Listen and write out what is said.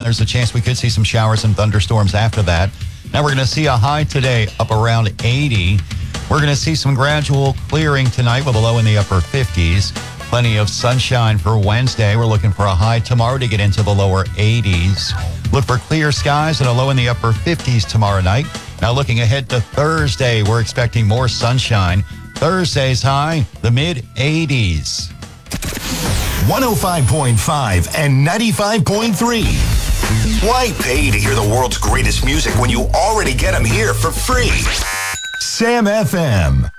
There's a chance we could see some showers and thunderstorms after that. Now we're going to see a high today up around 80. We're going to see some gradual clearing tonight with a low in the upper 50s. Plenty of sunshine for Wednesday. We're looking for a high tomorrow to get into the lower 80s. Look for clear skies and a low in the upper 50s tomorrow night. Now looking ahead to Thursday, we're expecting more sunshine. Thursday's high, the mid-80s. 105.5 and 95.3. Why pay to hear the world's greatest music when you already get them here for free? Sam FM.